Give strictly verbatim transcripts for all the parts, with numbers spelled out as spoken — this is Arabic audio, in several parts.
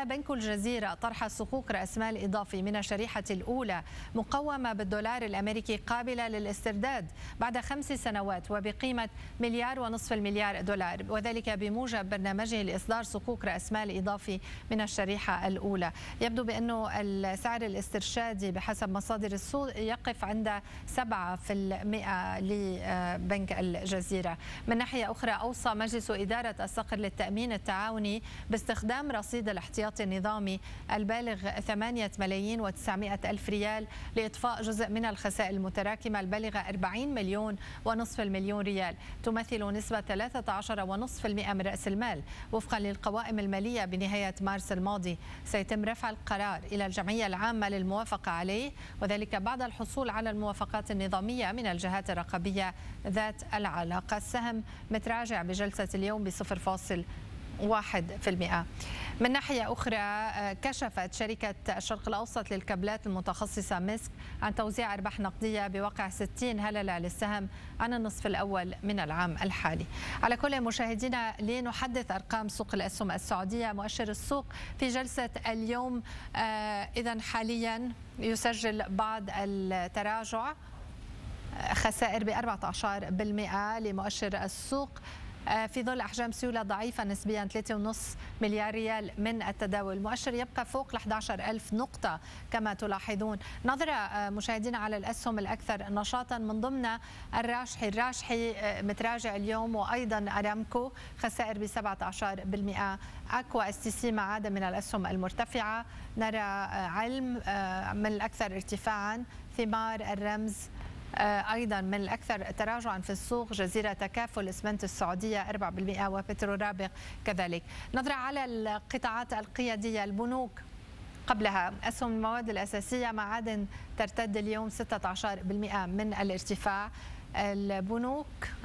بدأ بنك الجزيرة طرح صكوك رأس مال إضافي من الشريحة الأولى مقومة بالدولار الأمريكي قابلة للاسترداد بعد خمس سنوات وبقيمة مليار ونصف المليار دولار، وذلك بموجب برنامجه لإصدار صكوك رأس مال إضافي من الشريحة الأولى. يبدو بأنه السعر الاسترشادي بحسب مصادر السوق يقف عند سبعة بالمئة لبنك الجزيرة. من ناحية أخرى، أوصى مجلس إدارة الصقر للتأمين التعاوني باستخدام رصيد الاحتياطي النظامي البالغ ثمانية ملايين وتسعمائة ألف ريال لإطفاء جزء من الخسائر المتراكمة البالغة أربعين مليون ونصف المليون ريال، تمثل نسبة ثلاثة عشر فاصلة خمسة بالمئة من رأس المال وفقا للقوائم المالية بنهاية مارس الماضي. سيتم رفع القرار إلى الجمعية العامة للموافقة عليه، وذلك بعد الحصول على الموافقات النظامية من الجهات الرقابية ذات العلاقة. السهم متراجع بجلسة اليوم بصفر فاصل واحد بالمئة. من ناحية أخرى، كشفت شركة الشرق الأوسط للكابلات المتخصصة مسك عن توزيع أرباح نقدية بواقع ستين هللة للسهم عن النصف الأول من العام الحالي. على كل مشاهدينا، لنحدث أرقام سوق الأسهم السعودية. مؤشر السوق في جلسة اليوم إذن حاليا يسجل بعض التراجع، خسائر ب أربعة عشر بالمئة لمؤشر السوق في ظل أحجام سيولة ضعيفة نسبيا ثلاثة فاصلة خمسة مليار ريال من التداول. المؤشر يبقى فوق ال أحد عشر ألف نقطة كما تلاحظون. نظرة مشاهدينا على الأسهم الأكثر نشاطا من ضمن الراجحي الراجحي متراجع اليوم، وأيضا أرامكو خسائر ب سبعة عشر بالمئة. أكوا اس تي سي مع عدد من الأسهم المرتفعة. نرى علم من الأكثر ارتفاعا، ثمار الرمز أيضا من الأكثر تراجعا في السوق، جزيرة تكافل إسمنت السعودية أربعة بالمئة وبترو رابغ كذلك. نظرة على القطاعات القيادية، البنوك قبلها أسهم المواد الأساسية معادن ترتد اليوم ستة عشر بالمئة من الارتفاع. البنوك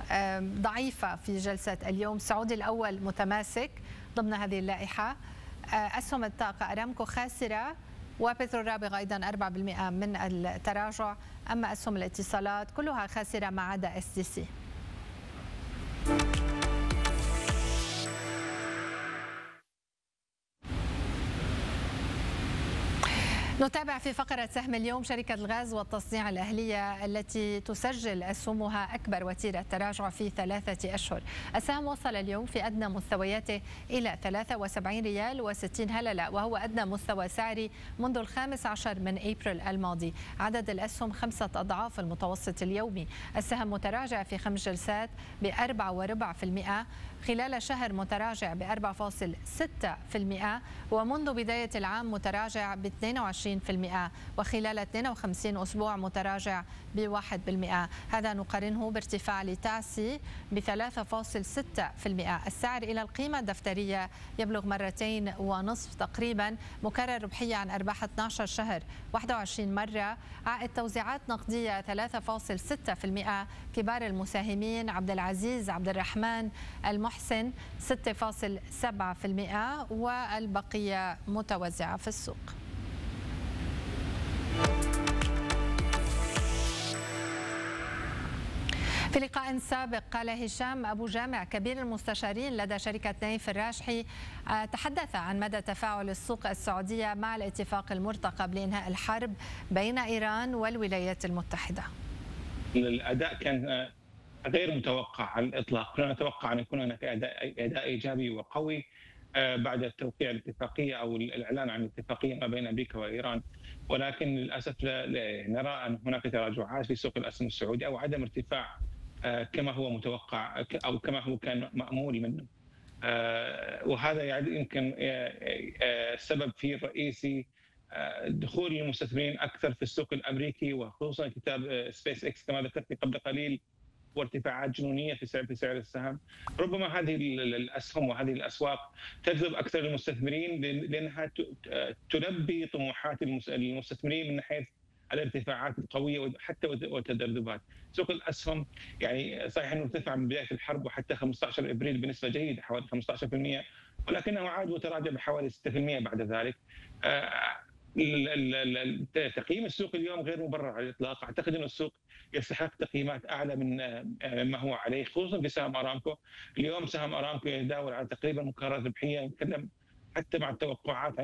ضعيفة في جلسة اليوم، السعودي الأول متماسك ضمن هذه اللائحة. أسهم الطاقة أرامكو خاسرة وبترو رابغ أيضا أربعة بالمئة من التراجع. أما أسهم الاتصالات كلها خاسرة ما عدا اس تي سي. نتابع في فقرة سهم اليوم شركة الغاز والتصنيع الأهلية التي تسجل أسهمها أكبر وتيرة تراجع في ثلاثة أشهر. السهم وصل اليوم في أدنى مستوياته إلى ثلاثة وسبعين ريال وستين هللة، وهو أدنى مستوى سعري منذ الخامس عشر من أبريل الماضي. عدد الأسهم خمسة أضعاف المتوسط اليومي. السهم متراجع في خمس جلسات بأربعة وربع في المئة، خلال شهر متراجع بأربعة فاصل ستة بالمئة، ومنذ بداية العام متراجع باثنين وعشرين بالمئة، وخلال اثنين وخمسين أسبوع متراجع بواحد بالمئة. هذا نقارنه بارتفاع لتاسي بثلاثة فاصل ستة بالمئة. السعر إلى القيمة الدفترية يبلغ مرتين ونصف تقريبا، مكرر ربحية عن أرباح اثني عشر شهر واحد وعشرين مرة، عائد توزيعات نقدية ثلاثة فاصل ستة بالمئة. كبار المساهمين عبد العزيز عبد الرحمن المحسن ستة فاصل سبعة بالمئة، والبقية متوزعة في السوق. في لقاء سابق قال هشام أبو جامع كبير المستشارين لدى شركة نايف الراجحي، تحدث عن مدى تفاعل السوق السعودية مع الاتفاق المرتقب لإنهاء الحرب بين إيران والولايات المتحدة. الأداء كان غير متوقع على الإطلاق، كنا نتوقع أن يكون هناك أداء أداء إيجابي وقوي بعد توقيع الاتفاقية أو الإعلان عن الاتفاقية ما بين أمريكا وإيران، ولكن للأسف نرى أن هناك تراجعات في سوق الأسهم السعودي أو عدم ارتفاع كما هو متوقع أو كما هو كان مأمول منه، وهذا يعني يمكن السبب فيه الرئيسي دخول المستثمرين أكثر في السوق الأمريكي، وخصوصا كتاب سبيس إكس كما ذكرت قبل قليل، وارتفاعات جنونيه في سعر في سعر السهم. ربما هذه الاسهم وهذه الاسواق تجذب اكثر المستثمرين لانها تلبي طموحات المستثمرين من حيث الارتفاعات القويه حتى والتذبذبات. سوق الاسهم يعني صحيح انه ارتفع من بدايه الحرب وحتى خمسة عشر ابريل بنسبه جيده حوالي خمسة عشر بالمئة، ولكنه عاد وتراجع بحوالي ستة بالمئة بعد ذلك. تقييم السوق اليوم غير مبرر على الاطلاق، اعتقد ان السوق يستحق تقييمات اعلى من ما هو عليه، خصوصا في سهم ارامكو. اليوم سهم ارامكو يتداول على تقريبا مكررات ربحيه، نتكلم حتى مع التوقعات